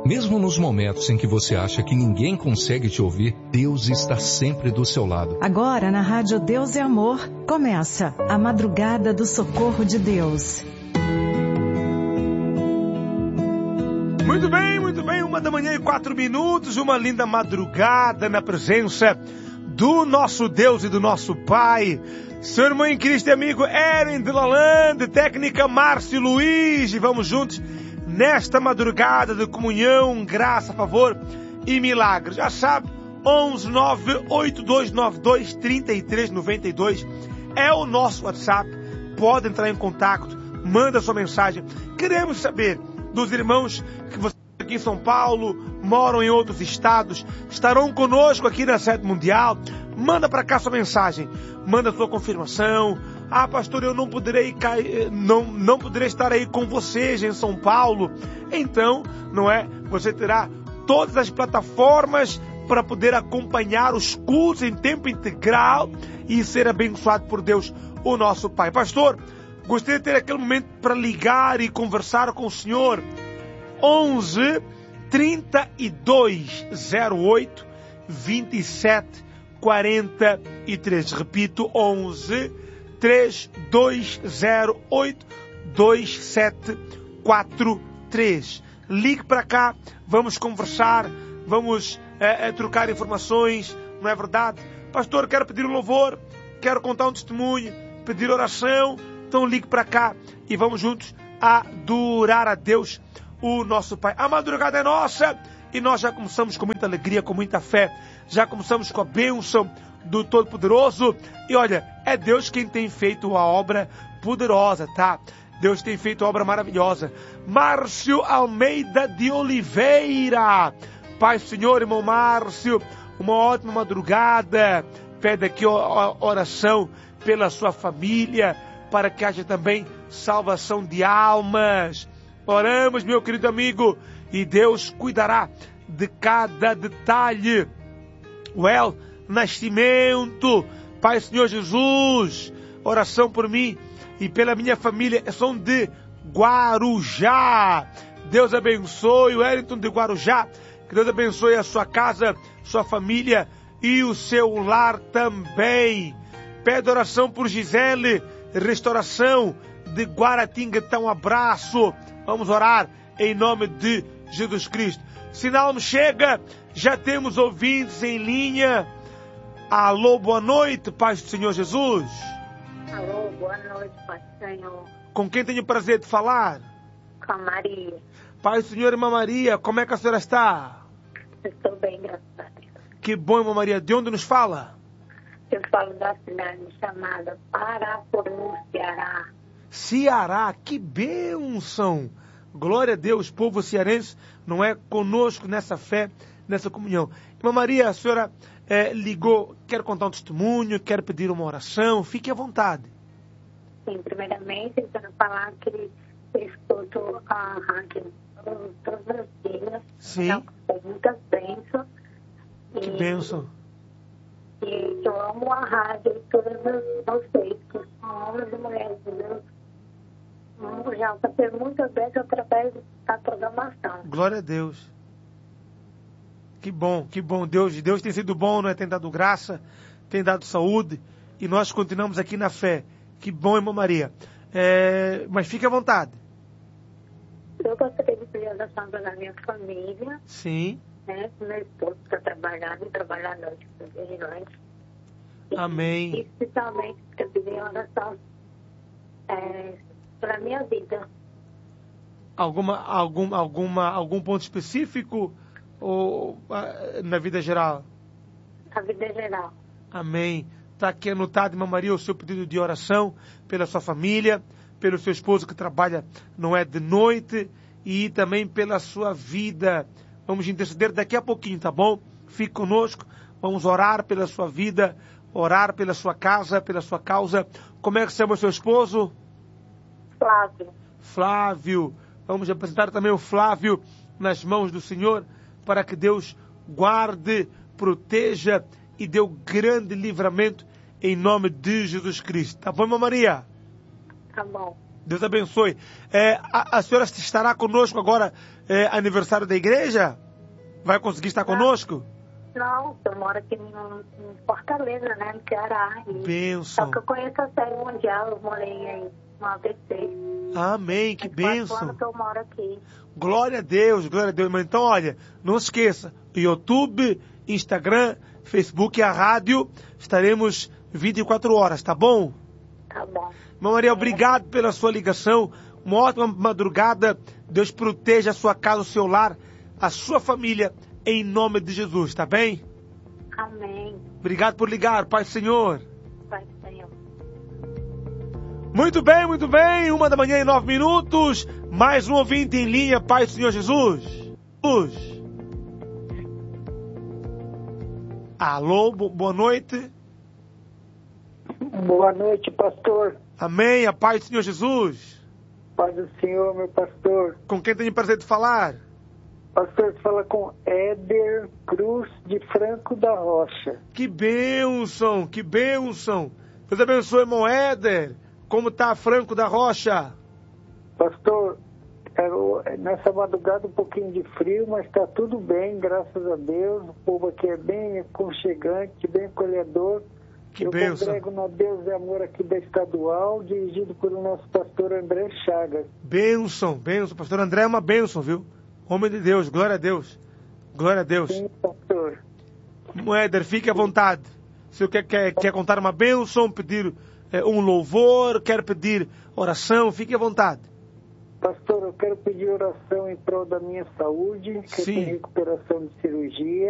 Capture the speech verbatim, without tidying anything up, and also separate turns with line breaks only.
Mesmo nos momentos em que você acha que ninguém consegue te ouvir, Deus está sempre do seu lado.
Agora na Rádio Deus é Amor, começa a Madrugada do Socorro de Deus.
Muito bem, muito bem, uma da manhã e quatro minutos, uma linda madrugada na presença do nosso Deus e do nosso Pai. Seu irmão em Cristo e amigo Eren de Lalande, técnica Márcio Luiz, e vamos juntos nesta madrugada de comunhão, graça, favor e milagres. Já sabe, onze nove oito dois nove dois três três nove dois é o nosso WhatsApp. Pode entrar em contato, manda sua mensagem. Queremos saber dos irmãos que você aqui em São Paulo, moram em outros estados, estarão conosco aqui na sede mundial. Manda para cá sua mensagem, manda sua confirmação. Ah, pastor, eu não poderei cair, não, não poderei estar aí com vocês em São Paulo. Então, não é? Você terá todas as plataformas para poder acompanhar os cultos em tempo integral e ser abençoado por Deus, o nosso Pai. Pastor, gostaria de ter aquele momento para ligar e conversar com o senhor. onze, trinta e dois, zero oito, vinte e sete, quarenta e três. Repito, onze, três dois zero oito, dois sete quatro três. Ligue para cá, vamos conversar, vamos é, é, trocar informações, não é verdade? Pastor, quero pedir um louvor, quero contar um testemunho, pedir oração, então ligue para cá e vamos juntos adorar a Deus, o nosso Pai. A madrugada é nossa e nós já começamos com muita alegria, com muita fé, já começamos com a bênção do Todo-Poderoso. E olha, é Deus quem tem feito a obra poderosa, tá? Deus tem feito a obra maravilhosa. Márcio Almeida de Oliveira. Pai, Senhor, irmão Márcio, uma ótima madrugada. Pede aqui oração pela sua família, para que haja também salvação de almas. Oramos, meu querido amigo, e Deus cuidará de cada detalhe. Well, nascimento, Pai Senhor Jesus, oração por mim e pela minha família, são de Guarujá. Deus abençoe o Wellington de Guarujá, que Deus abençoe a sua casa, sua família e o seu lar também. Pede oração por Gisele, restauração de Guaratinguetá, um abraço. Vamos orar em nome de Jesus Cristo. Sinal me chega, já temos ouvintes em linha. Alô, boa noite, Paz do Senhor Jesus.
Alô, boa noite, Paz do Senhor.
Com quem tenho o prazer de falar?
Com a Maria.
Paz do Senhor, irmã Maria, como é que a senhora está?
Estou bem, graças a Deus.
Que bom, irmã Maria. De onde nos fala?
Eu falo da cidade chamada Paraporã, Ceará.
Ceará, que bênção! Glória a Deus, povo cearense, não é? Conosco nessa fé, nessa comunhão. Irmã Maria, a senhora é, ligou, quer contar um testemunho, quer pedir uma oração, fique à vontade.
Sim, primeiramente, eu quero falar que eu escuto a rádio todos os dias.
Sim.
Com muitas bênçãos.
Que
e,
bênção.
E eu amo a rádio e todos vocês, que são homens e mulheres de Deus. Já passei muitas vezes através da programação.
Glória a Deus. Que bom, que bom. Deus, Deus tem sido bom, não é? Tem dado graça, tem dado saúde, e nós continuamos aqui na fé. Que bom, irmã Maria. É, mas fique à vontade.
Eu gostaria de pedir oração pela minha família.
Sim.
Né? Meu esposo está trabalhando e trabalhar à noite, vigilante.
Amém.
E, especialmente, eu pedi oração é, para a minha vida.
Alguma, algum, alguma, algum ponto específico ou uh, na vida geral?
Na vida geral.
Amém. Está aqui anotado, irmã Maria, o seu pedido de oração pela sua família, pelo seu esposo que trabalha, não é, de noite, e também pela sua vida. Vamos interceder daqui a pouquinho, tá bom? Fique conosco, vamos orar pela sua vida, orar pela sua casa, pela sua causa. Como é que se chama o seu esposo?
Flávio.
Flávio. Vamos apresentar também o Flávio nas mãos do Senhor, para que Deus guarde, proteja e dê o grande livramento em nome de Jesus Cristo. Tá bom, irmã Maria?
Tá bom.
Deus abençoe. É, a, a senhora estará conosco agora, é, aniversário da igreja? Vai conseguir estar conosco?
Não, eu moro aqui em, em Fortaleza, né, no Ceará. E
Bênção.
só que eu conheço a série mundial, eu morei aí no A B C.
Amém, que bênção.
Quatro anos que eu moro aqui.
Glória a Deus, glória a Deus. Mas então, olha, não esqueça, YouTube, Instagram, Facebook e a rádio, estaremos vinte e quatro horas, tá bom?
Tá bom.
Irmã Maria, obrigado pela sua ligação. Uma ótima madrugada. Deus proteja a sua casa, o seu lar, a sua família, em nome de Jesus, tá bem?
Amém.
Obrigado por ligar, Pai Senhor.
Pai Senhor.
Muito bem, muito bem. Uma da manhã e nove minutos. Mais um ouvinte em linha, Pai Senhor Jesus. Jesus. Alô, bo- boa noite.
Boa noite, pastor.
Amém, a paz do Senhor Jesus.
Paz do Senhor, meu pastor.
Com quem tenho o prazer de falar?
Pastor, fala com Éder Cruz de Franco da Rocha.
Que bênção, que bênção. Deus abençoe, irmão Éder. Como está Franco da Rocha?
Pastor, é, nessa madrugada um pouquinho de frio, mas está tudo bem, graças a Deus. O povo aqui é bem aconchegante, bem acolhedor.
Que
Eu
bênção.
congrego na Deus e Amor aqui da Estadual, dirigido por o nosso pastor André Chagas.
Bênção, bênção. Pastor André é uma bênção, viu? Homem de Deus, glória a Deus. Glória a Deus.
Sim, pastor.
Irmão Éder, fique à vontade. Se você quer, quer, quer contar uma bênção, pedir é, um louvor, quer pedir oração, fique à vontade.
Pastor, eu quero pedir oração em prol da minha saúde, que eu
Sim.
tenho recuperação de cirurgia.